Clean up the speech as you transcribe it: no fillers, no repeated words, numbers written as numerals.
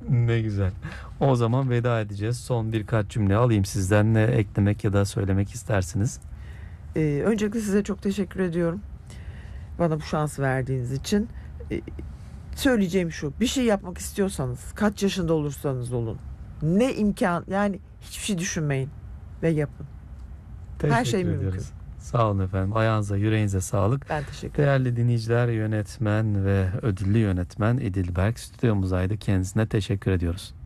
Ne güzel. O zaman veda edeceğiz. Son birkaç cümle alayım sizden. Ne eklemek ya da söylemek istersiniz? Öncelikle size çok teşekkür ediyorum. Bana bu şansı verdiğiniz için. Ee, Söyleyeceğim şu: bir şey yapmak istiyorsanız, kaç yaşında olursanız olun, ne imkan, yani hiçbir şey düşünmeyin ve yapın. Her şey Teşekkür mümkün. ediyoruz. Sağ olun efendim. Ayağınıza, yüreğinize sağlık. Ben teşekkür ederim. Değerli dinleyiciler, yönetmen ve ödüllü yönetmen İdil Berk stüdyomuzdaydı. Kendisine teşekkür ediyoruz.